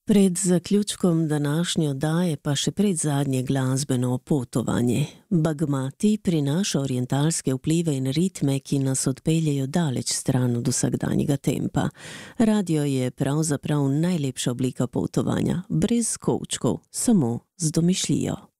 Pred zaključkom današnje oddaje pa še predzadnje glasbeno potovanje. Bagmati prinaša orientalske vplive in ritme, ki nas odpeljejo daleč stran od vsakdanjega tempa. Radio je pravzaprav najlepša oblika potovanja, brez kovčkov, samo z domišljijo.